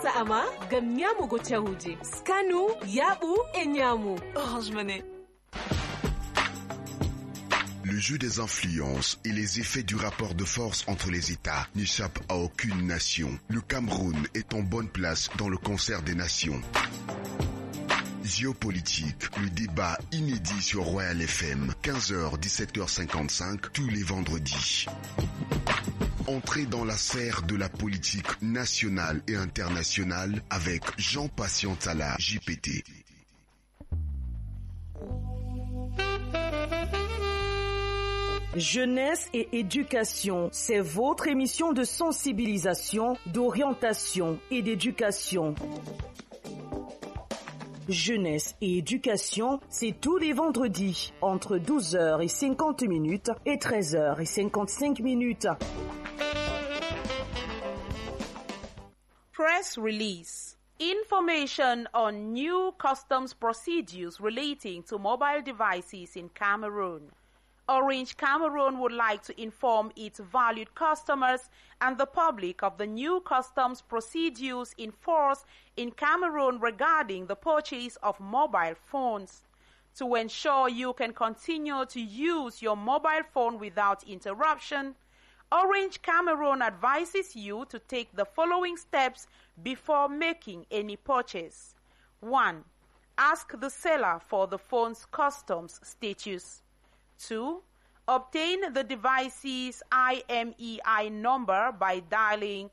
Sa ama gam nyamugo chahuje. Skanu yabu e nyamu. Orange Money. Le jeu des influences et les effets du rapport de force entre les États n'échappent à aucune nation. Le Cameroun est en bonne place dans le concert des nations. Géopolitique, le débat inédit sur Royal FM, 15h, 17h55, tous les vendredis. Entrez dans la sphère de la politique nationale et internationale avec Jean Patientala, JPT. Jeunesse et éducation, c'est votre émission de sensibilisation, d'orientation et d'éducation. Jeunesse et éducation, c'est tous les vendredis entre 12h50 et 13h55. Press release. Information on new customs procedures relating to mobile devices in Cameroon. Orange Cameroon would like to inform its valued customers and the public of the new customs procedures in force in Cameroon regarding the purchase of mobile phones. To ensure you can continue to use your mobile phone without interruption, Orange Cameroon advises you to take the following steps before making any purchase. 1. Ask the seller for the phone's customs status. 2. Obtain the device's IMEI number by dialing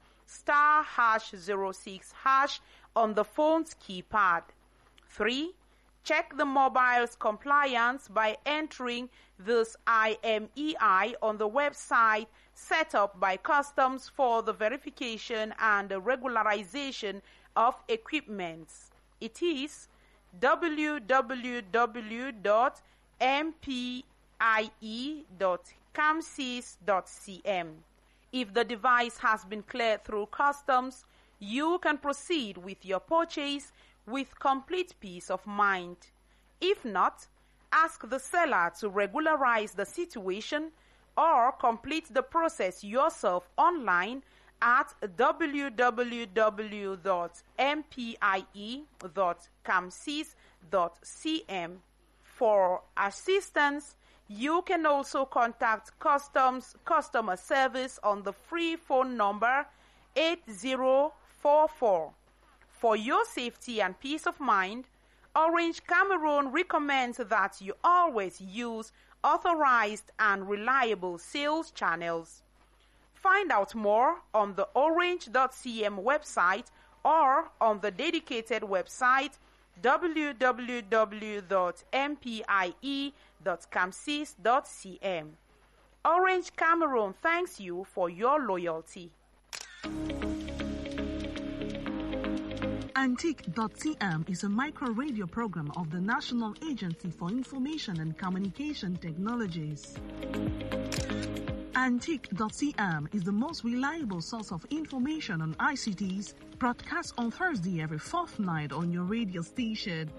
*#06# on the phone's keypad. 3. Check the mobile's compliance by entering this IMEI on the website set up by Customs for the verification and regularization of equipments. It is www.mpi.camsys.cm. If the device has been cleared through customs, you can proceed with your purchase with complete peace of mind. If not, ask the seller to regularize the situation or complete the process yourself online at www.mpie.camsys.cm. For assistance, you can also contact Customs Customer Service on the free phone number 8044. For your safety and peace of mind, Orange Cameroon recommends that you always use authorized and reliable sales channels. Find out more on the orange.cm website or on the dedicated website www.mpie.camsys.cm. Orange Cameroon thanks you for your loyalty. Antique.cm is a micro-radio program of the National Agency for Information and Communication Technologies. Antique.cm is the most reliable source of information on ICTs, broadcast on Thursday every fourth night on your radio station.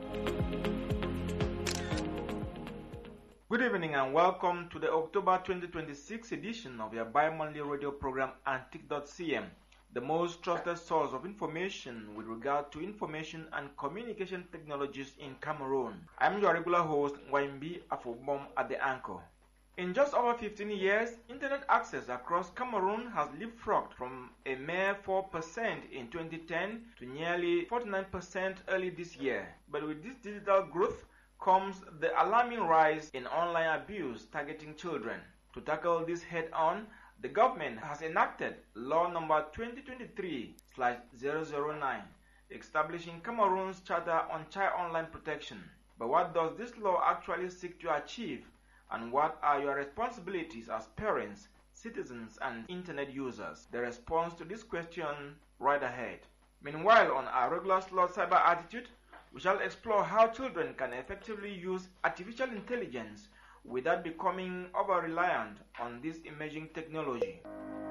Good evening and welcome to the October 2026 edition of your bi-monthly radio program Antique.cm, the most trusted source of information with regard to information and communication technologies in Cameroon. I'm your regular host, Waimbi Afobom at the anchor. In just over 15 years, internet access across Cameroon has leapfrogged from a mere 4% in 2010 to nearly 49% early this year. But with this digital growth comes the alarming rise in online abuse targeting children. To tackle this head-on, the government has enacted Law Number 2023/009, establishing Cameroon's Charter on Child Online Protection. But what does this law actually seek to achieve? And what are your responsibilities as parents, citizens, and internet users? The response to this question right ahead. Meanwhile, on our regular slot Cyber Attitude, we shall explore how children can effectively use artificial intelligence without becoming over-reliant on this emerging technology.